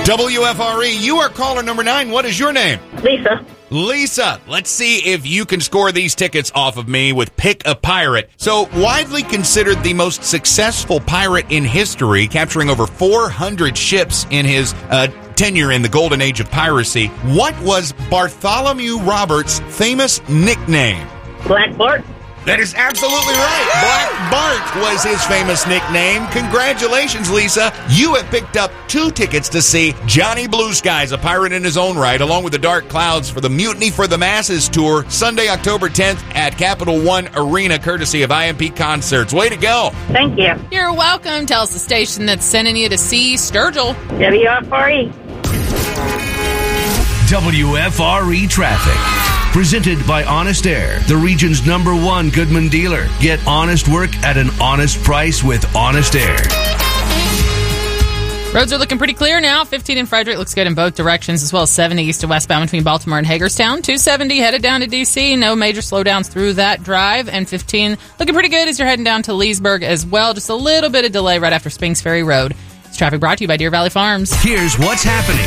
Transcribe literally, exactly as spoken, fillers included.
W F R E, you are caller number nine. What is your name? Lisa. Lisa, let's see if you can score these tickets off of me with Pick a Pirate. So, widely considered the most successful pirate in history, capturing over four hundred ships in his uh, tenure in the golden age of piracy, what was Bartholomew Roberts' famous nickname? Black Bart. That is absolutely right. Black Bart was his famous nickname. Congratulations, Lisa. You have picked up two tickets to see Johnny Blue Skies, a pirate in his own right, along with the Dark Clouds for the Mutiny for the Masses tour, Sunday, October tenth at Capital One Arena, courtesy of I M P Concerts. Way to go. Thank you. You're welcome. Tell us the station that's sending you to see Sturgill. W F R E. W F R E Traffic. Presented by Honest Air, the region's number one Goodman dealer. Get honest work at an honest price with Honest Air. Roads are looking pretty clear now. fifteen in Frederick looks good in both directions, as well as seventy east to westbound between Baltimore and Hagerstown. two seventy headed down to D C. No major slowdowns through that drive. And fifteen looking pretty good as you're heading down to Leesburg as well. Just a little bit of delay right after Spinks Ferry Road. This traffic brought to you by Deer Valley Farms. Here's what's happening